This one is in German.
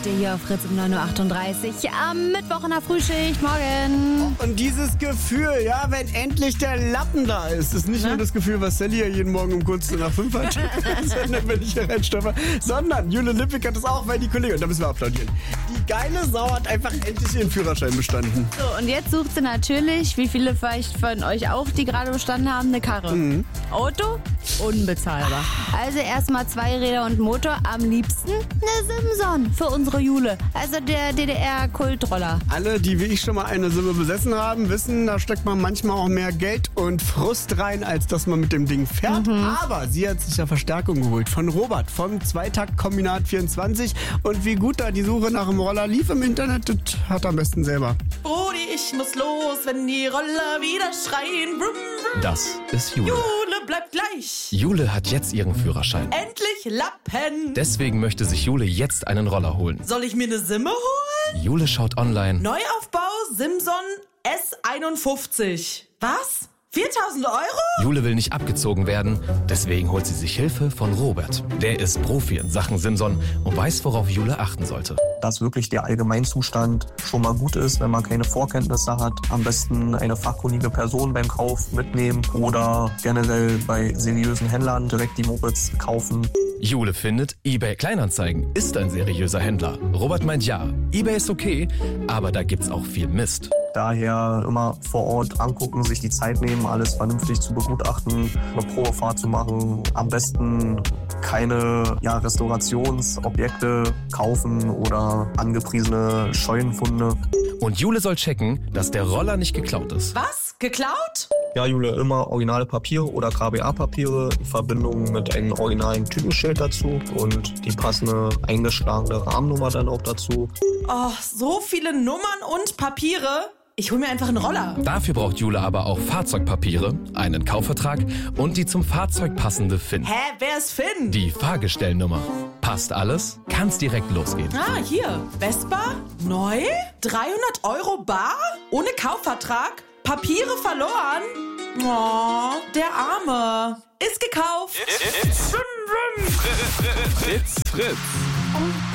hört ihr hier auf Fritz um 9.38 Uhr am Mittwoch in der Frühschicht. Morgen. Und dieses Gefühl, ja, wenn endlich der Lappen da ist nicht nur das Gefühl, was Sally ja jeden Morgen um kurz nach 5 hat, sondern wenn ich hier reinstolper, sondern Jule Lippig hat es auch, weil die Kollegin, da müssen wir applaudieren. Die geile Sau hat einfach endlich ihren Führerschein bestanden. So, und jetzt sucht sie natürlich, wie viele vielleicht von euch auch, die gerade bestanden haben, eine Karre. Auto? Unbezahlbar. Also erstmal 2 Räder und Motor, am liebsten eine Simson für unsere Jule. Also der DDR-Kultroller. Alle, die wie ich schon mal eine Summe besessen haben, wissen, da steckt man manchmal auch mehr Geld und Frust rein, als dass man mit dem Ding fährt. Aber sie hat sich ja Verstärkung geholt von Robert vom Zweitakt-Kombinat 24. Und wie gut da die Suche nach dem Roller lief im Internet, das hat er am besten selber. Brudi, ich muss los, wenn die Roller wieder schreien. Brum, brum. Das ist Jule. Jule bleibt gleich. Jule hat jetzt ihren Führerschein. Endlich Lappen. Deswegen möchte sich Jule jetzt einen Roller holen. Soll ich mir eine Simme holen? Jule schaut online. Neuaufbau Simson S51. Was? 4.000 Euro? Jule will nicht abgezogen werden, deswegen holt sie sich Hilfe von Robert. Der ist Profi in Sachen Simson und weiß, worauf Jule achten sollte. Dass wirklich der Allgemeinzustand schon mal gut ist, wenn man keine Vorkenntnisse hat. Am besten eine fachkundige Person beim Kauf mitnehmen oder generell bei seriösen Händlern direkt die Mopeds kaufen. Jule findet, eBay Kleinanzeigen ist ein seriöser Händler. Robert meint ja, eBay ist okay, aber da gibt's auch viel Mist. Daher immer vor Ort angucken, sich die Zeit nehmen, alles vernünftig zu begutachten, eine Probefahrt zu machen. Am besten keine Restaurationsobjekte kaufen oder angepriesene Scheunenfunde. Und Jule soll checken, dass der Roller nicht geklaut ist. Was? Geklaut? Ja, Jule, immer originale Papiere oder KBA-Papiere in Verbindung mit einem originalen Typenschild dazu und die passende eingeschlagene Rahmennummer dann auch dazu. Oh, so viele Nummern und Papiere. Ich hol mir einfach einen Roller. Dafür braucht Jule aber auch Fahrzeugpapiere, einen Kaufvertrag und die zum Fahrzeug passende FIN. Hä, wer ist Finn? Die Fahrgestellnummer. Passt alles? Kann's direkt losgehen. Ah, hier. Vespa? Neu? 300 Euro bar? Ohne Kaufvertrag? Papiere verloren? Oh, der Arme. Ist gekauft. Fritz.